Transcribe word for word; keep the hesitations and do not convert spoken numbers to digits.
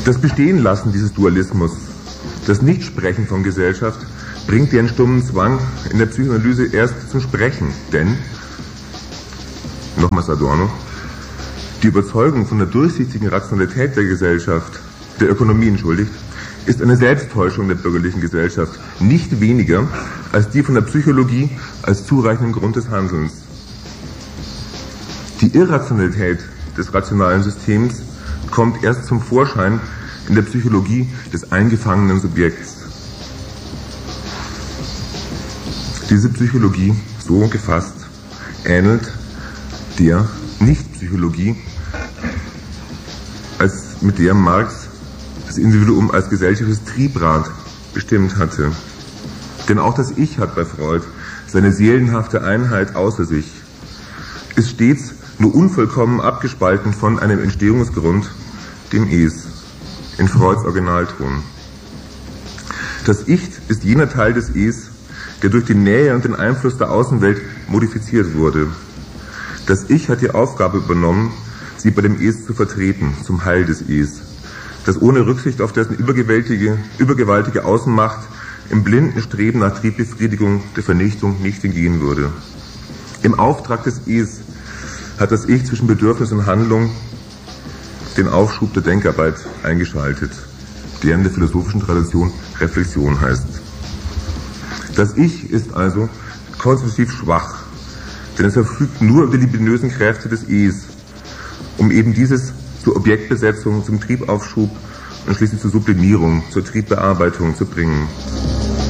Das Bestehenlassen dieses Dualismus, das Nichtsprechen von Gesellschaft, bringt den stummen Zwang in der Psychoanalyse erst zum Sprechen, denn, nochmals Adorno, die Überzeugung von der durchsichtigen Rationalität der Gesellschaft, der Ökonomie entschuldigt, ist eine Selbsttäuschung der bürgerlichen Gesellschaft, nicht weniger als die von der Psychologie als zureichenden Grund des Handelns. Die Irrationalität des rationalen Systems kommt erst zum Vorschein in der Psychologie des eingefangenen Subjekts. Diese Psychologie, so gefasst, ähnelt der Nicht-Psychologie, als mit der Marx das Individuum als gesellschaftliches Triebrad bestimmt hatte. Denn auch das Ich hat bei Freud seine seelenhafte Einheit außer sich, ist stets nur unvollkommen abgespalten von einem Entstehungsgrund, dem Es, in Freuds Originalton. Das Ich ist jener Teil des Es, der durch die Nähe und den Einfluss der Außenwelt modifiziert wurde. Das Ich hat die Aufgabe übernommen, sie bei dem Es zu vertreten, zum Heil des Es, das ohne Rücksicht auf dessen übergewaltige, übergewaltige Außenmacht im blinden Streben nach Triebbefriedigung der Vernichtung nicht entgehen würde. Im Auftrag des Es hat das Ich zwischen Bedürfnis und Handlung den Aufschub der Denkarbeit eingeschaltet, der in der philosophischen Tradition Reflexion heißt. Das Ich ist also konstitutiv schwach, denn es verfügt nur über die libidinösen Kräfte des Es, um eben dieses zur Objektbesetzung, zum Triebaufschub und schließlich zur Sublimierung, zur Triebbearbeitung zu bringen.